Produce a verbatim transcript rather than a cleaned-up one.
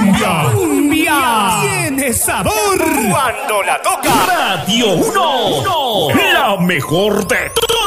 cumbia. Cumbia. Tiene sabor. Cuando la toca. Radio uno. La mejor de todo.